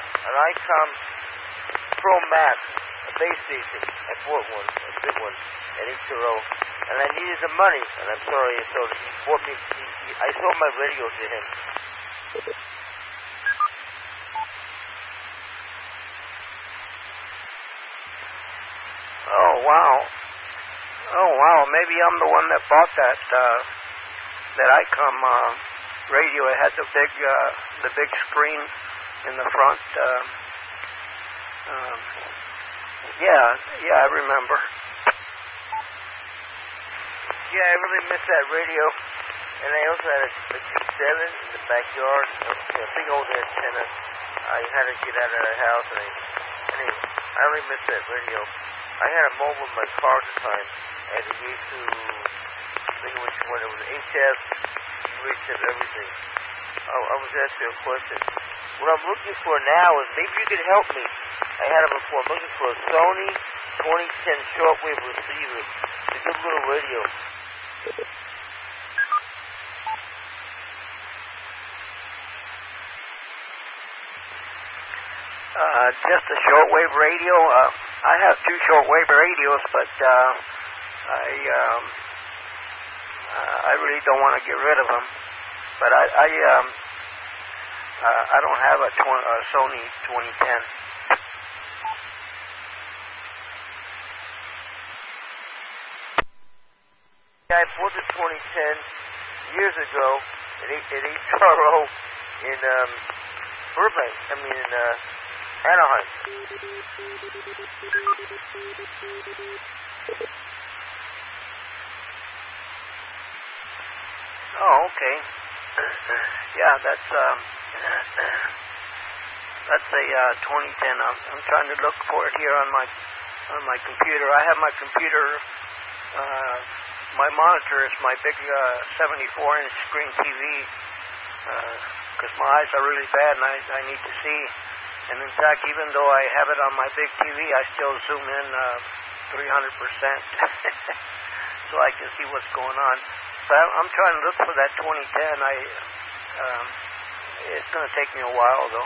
an ICOM Pro Max, a base station. I bought one, a big one, at H2O, and I needed the money, and I'm sorry, so he bought me, I sold my radio to him. Oh, wow. Oh, wow, maybe I'm the one that bought that ICOM radio. It had the big screen in the front. Yeah, I remember. Yeah, I really miss that radio. And I also had a G7 in the backyard, a big old antenna. I had to get out of the house, and anyway, I really miss that radio. I had a mobile in my car at the time, and it used to, I think it was when it was HF, UHF, everything. I was asking you a question. What I'm looking for now is, maybe you could help me. I had it before. I'm looking for a Sony 2010 shortwave receiver. It's a good little radio. Just a shortwave radio. I have two shortwave radios, but I really don't want to get rid of them. But I don't have a Sony 2010. I bought the 2010 years ago at HRO in Burbank. In Anaheim. Oh, okay. Yeah, that's a 2010. I'm trying to look for it here on my computer. I have my computer. My monitor is my big 74-inch screen TV because my eyes are really bad and I need to see. And in fact, even though I have it on my big TV, I still zoom in 300% so I can see what's going on. But I'm trying to look for that 2010. It's going to take me a while, though.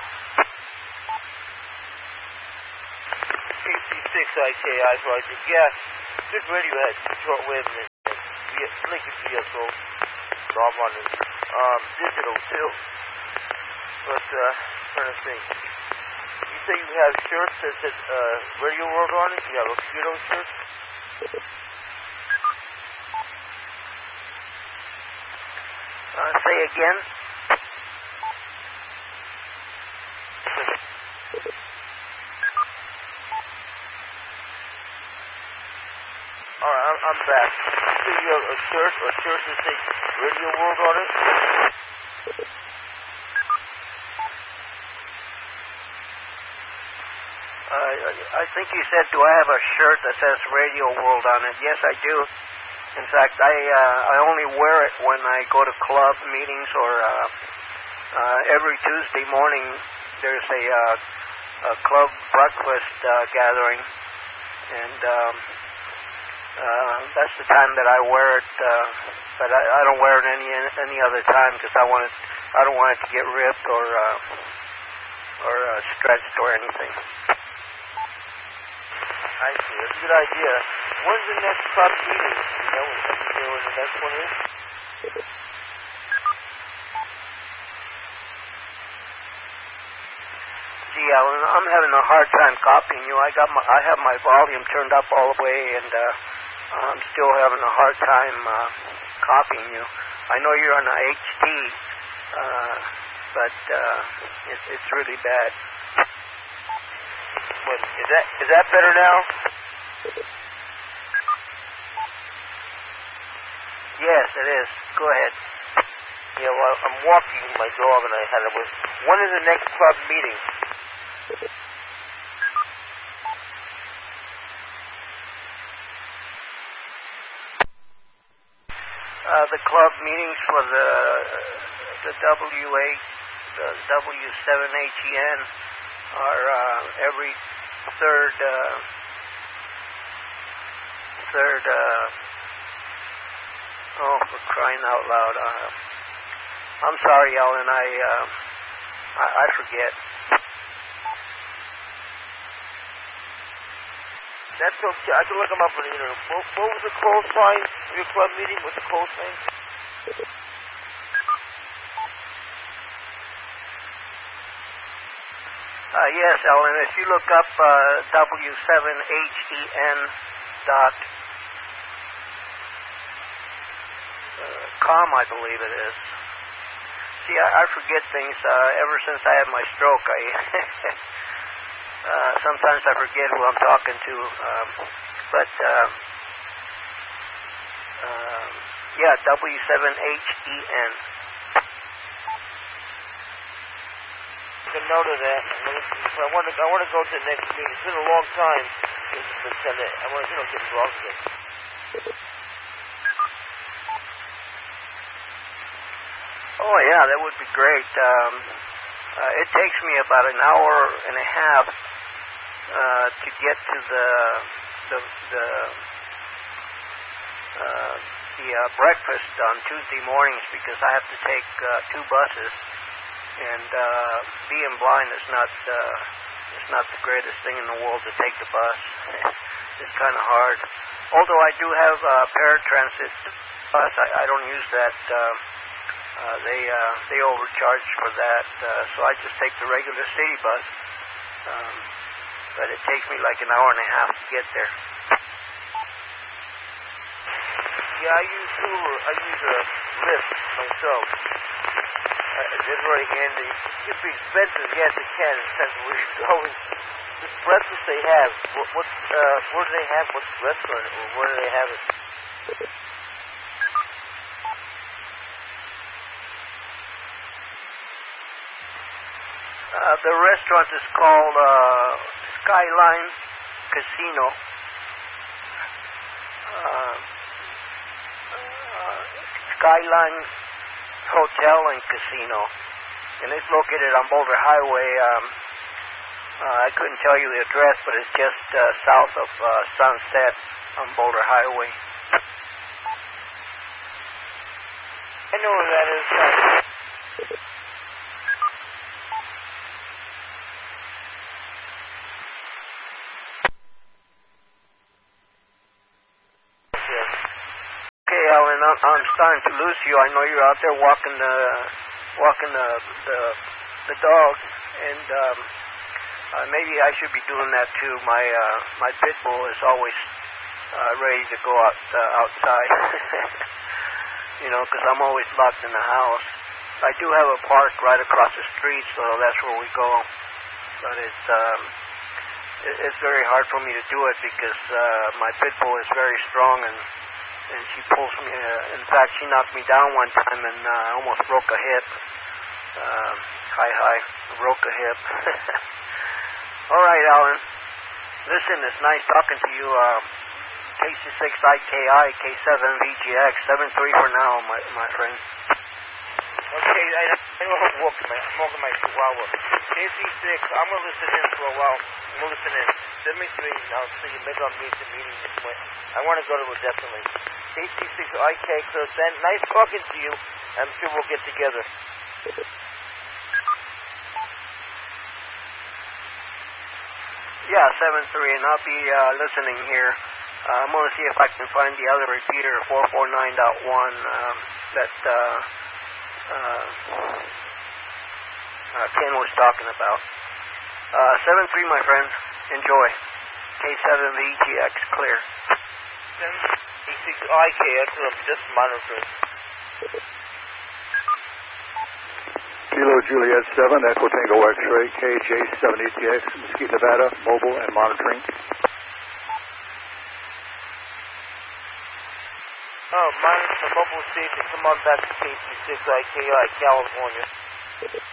86 IKI, so I think, yeah, good radio had shortwave and Lincoln VSO, Rob on it. Digital, too. But, trying to think. You say you have shirts that says Radio World on it? You have a few of those shirts? Say again? Alright, I'm back. You say you have a shirt that says Radio World on it? I think you said, do I have a shirt that says Radio World on it? Yes, I do. In fact, I only wear it when I go to club meetings or every Tuesday morning there's a club breakfast gathering, and that's the time that I wear it. But I don't wear it any other time because I don't want it to get ripped or stretched or anything. I see. That's a good idea. When's the next club meeting? You know when the next one is? Gee, Alan, I'm having a hard time copying you. I have my volume turned up all the way, and I'm still having a hard time copying you. I know you're on a HD, but it's really bad. Is that better now? Yes, it is. Go ahead. Yeah, well, I'm walking my dog, and I had it with. When is the next club meeting? The club meetings for the W7HEN are every third oh, for crying out loud. I'm sorry, Ellen, I forget. That's okay. I can look them up on the internet. What was the call sign of your club meeting? What's the call sign? Yes, Ellen. If you look up W7HEN.com, I believe it is. See, I forget things. Ever since I had my stroke, sometimes I forget who I'm talking to. Yeah, W7HEN. Make a note of that. I want to go to the next meeting. It's been a long time since it's been sent in. I want to get involved again. Oh yeah, that would be great. It takes me about an hour and a half to get to the breakfast on Tuesday mornings because I have to take 2 buses, and being blind is not the greatest thing in the world to take the bus. It's kind of hard. Although I do have a paratransit bus, I don't use that. They overcharge for that, so I just take the regular city bus. But it takes me like an hour and a half to get there. Yeah, I use Uber. I use a Lyft myself. It's very handy. It's pretty expensive, yes, it can. It depends where you're going. The breakfast they have, where do they have? What's the restaurant? Or where do they have it? The restaurant is called Skyline Casino. Skyline Hotel and Casino, and it's located on Boulder Highway. I couldn't tell you the address, but it's just south of Sunset on Boulder Highway. I know where that is. I'm starting to lose you. I know you're out there walking the dog, and maybe I should be doing that too. My pit bull is always ready to go outside, because I'm always locked in the house. I do have a park right across the street, so that's where we go. But it's very hard for me to do it because my pit bull is very strong and she pulls me. In fact, she knocked me down one time and almost broke a hip. Broke a hip. All right, Alan. Listen, it's nice talking to you. KC6IKI, K7VGX, 73 for now, my friend. Okay, I know I'm walking my Chihuahua. KC6, I'm going to listen in for a while. I'm going to listen in. 73, I'll see you. Maybe I'll meet the meeting this way. I want to go to it definitely. KC6IK, so nice talking to you. I'm sure we'll get together. Yeah, 73, and I'll be listening here. I'm going to see if I can find the other repeater, 449.1, that Ken was talking about. 7-3, my friend. Enjoy. K7VGX, clear. K6IK, that's what I'm just monitoring. Kilo Juliet 7, Echo Tango X-Ray, KJ7ETX, Mesquite, Nevada, mobile and monitoring. Oh, monitor the mobile station. Come on back to KC6IKI, California.